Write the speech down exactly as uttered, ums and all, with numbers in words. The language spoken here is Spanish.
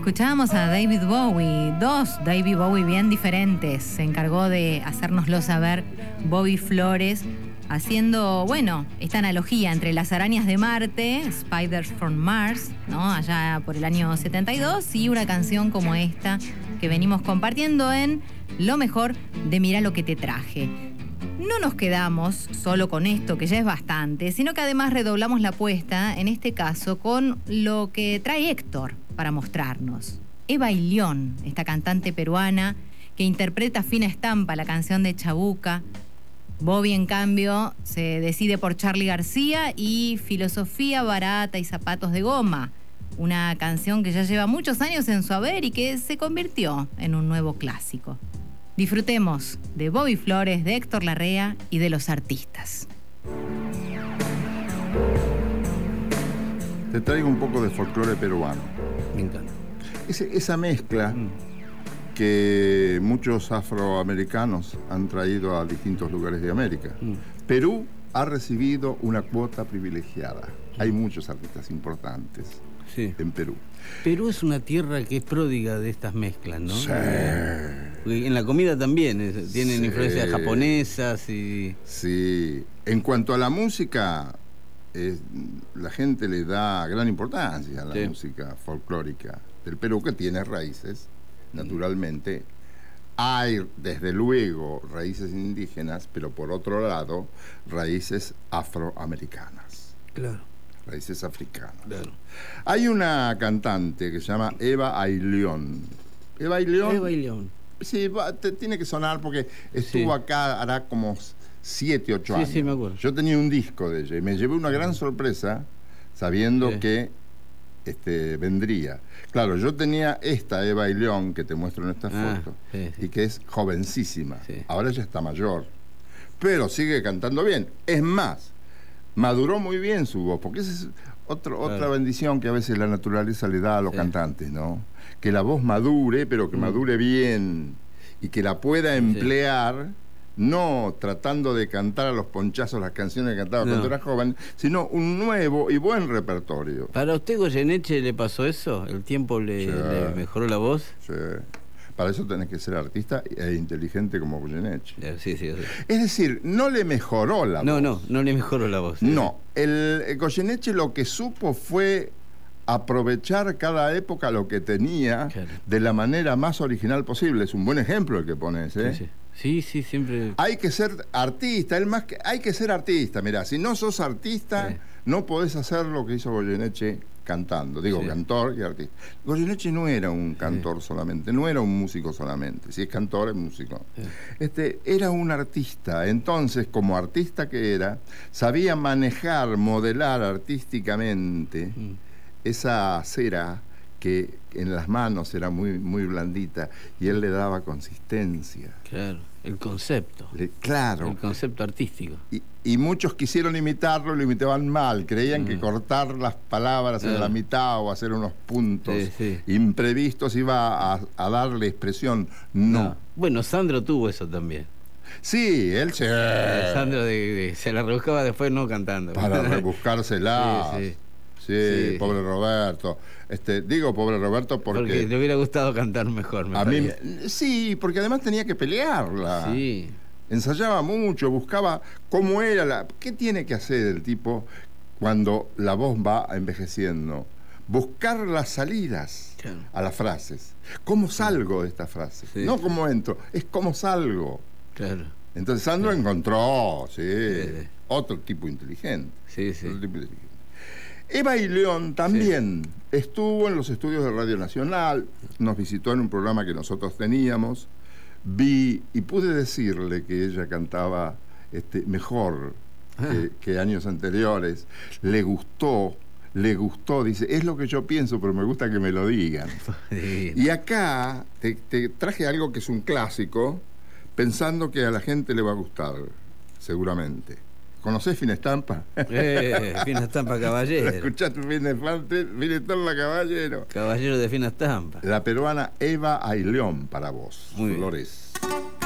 Escuchábamos a David Bowie, dos David Bowie bien diferentes. Se encargó de hacérnoslo saber Bobby Flores, haciendo, bueno, esta analogía entre las arañas de Marte, Spiders from Mars, ¿no? Allá por el año setenta y dos, y una canción como esta que venimos compartiendo en Lo mejor de Mira lo que te traje. No nos quedamos solo con esto, que ya es bastante, sino que además redoblamos la apuesta, en este caso, con lo que trae Héctor para mostrarnos. Eva Ilión, esta cantante peruana que interpreta Fina Estampa, la canción de Chabuca. Bobby, en cambio, se decide por Charly García y Filosofía Barata y Zapatos de Goma, una canción que ya lleva muchos años en su haber y que se convirtió en un nuevo clásico. Disfrutemos de Bobby Flores, de Héctor Larrea y de los artistas. Te traigo un poco de folclore peruano. Me encanta. Ese, esa mezcla Mm. que muchos afroamericanos han traído a distintos lugares de América. Mm. Perú ha recibido una cuota privilegiada. Hay muchos artistas importantes Sí. en Perú. Perú es una tierra que es pródiga de estas mezclas, ¿no? Sí. Porque en la comida también es- tienen Sí. influencias japonesas y... Sí. En cuanto a la música, eh, la gente le da gran importancia a la Sí. música folclórica del Perú, que tiene raíces, naturalmente. Hay, desde luego, raíces indígenas, pero por otro lado, raíces afroamericanas, Claro, raíces africanas. claro. Hay una cantante que se llama Eva Ailión. Eva Ailión, Eva y León. sí, va, te tiene que sonar porque estuvo Sí. acá hará como siete, ocho Sí, años. sí, me acuerdo. Yo tenía un disco de ella y me llevé una gran sorpresa sabiendo Sí. que este, vendría. Claro, yo tenía esta Eva León que te muestro en esta Ah, foto sí, sí. y que es jovencísima. Sí. Ahora ya está mayor, pero sigue cantando bien. Es más, maduró muy bien su voz, porque esa es otro, otra Claro. bendición que a veces la naturaleza le da a los Sí. cantantes, ¿no? Que la voz madure, pero que Mm. madure bien y que la pueda Sí. emplear, no tratando de cantar a los ponchazos las canciones que cantaba No. cuando era joven, sino un nuevo y buen repertorio. ¿Para usted, Goyeneche, le pasó eso? ¿El tiempo le, Sí. le mejoró la voz? Sí. Para eso tenés que ser artista e inteligente como Goyeneche. Eh, Sí, sí. sí. Es decir, no le mejoró la No, voz. no, no le mejoró la voz. No, el, el Goyeneche lo que supo fue aprovechar cada época lo que tenía Claro. de la manera más original posible. Es un buen ejemplo el que pones, ¿eh? Sí, sí. Sí, sí, siempre... Hay que ser artista, el más que, hay que ser artista. Mirá, si no sos artista, Sí. no podés hacer lo que hizo Goyeneche cantando. Digo, Sí. cantor y artista. Goyeneche no era un cantor solamente, no era un músico solamente. Si es cantor, es músico. Sí. Este, era un artista. Entonces, como artista que era, sabía manejar, modelar artísticamente Mm. esa cera que en las manos era muy, muy blandita y él le daba consistencia. Claro, el concepto. Le- claro. El concepto artístico. Y, y muchos quisieron imitarlo y lo imitaban mal. Creían que Mm. cortar las palabras en Claro. la mitad o hacer unos puntos Sí, sí. imprevistos iba a, a darle expresión. No. Bueno, Sandro tuvo eso también. Sí, él se... Eh, Sandro de, de- se la rebuscaba después no cantando. Para rebuscársela. Sí, sí. Sí, Sí, pobre Roberto. Este, digo pobre Roberto porque, Porque le hubiera gustado cantar mejor, me a mí parece. sí, porque además tenía que pelearla. Sí. Ensayaba mucho, buscaba cómo era la... ¿Qué tiene que hacer el tipo cuando la voz va envejeciendo? Buscar las salidas Claro. a las frases. ¿Cómo salgo de esta frase? Sí. No cómo entro, es cómo salgo. Claro. Entonces Sandro encontró, sí, Sí, sí. otro tipo inteligente. Sí, sí. Otro tipo inteligente. Eva y León también estuvo en los estudios de Radio Nacional, nos visitó en un programa que nosotros teníamos, vi y pude decirle que ella cantaba este, mejor que, que años anteriores, le gustó, le gustó, dice, es lo que yo pienso, pero me gusta que me lo digan. Sí. Y acá te, te traje algo que es un clásico, pensando que a la gente le va a gustar, seguramente. ¿Conocés Fina Estampa? Eh, Fina Estampa ¿La Caballero. escuchaste Fina Estampa? Fina Estampa Caballero. Caballero de Fina Estampa. La peruana Eva Ailión para vos, Muy bien. Flores.